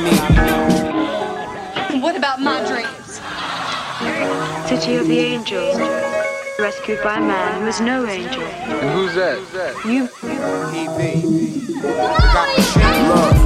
What about my dreams? City of the Angels. Rescued by a man who is no angel. And who's that? You. Look,